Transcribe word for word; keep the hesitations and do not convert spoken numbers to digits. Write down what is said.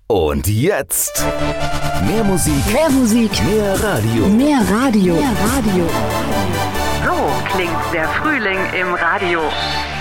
Und jetzt mehr Musik, Mehr Musik, mehr Radio. mehr Radio. Mehr Radio. So klingt der Frühling im Radio.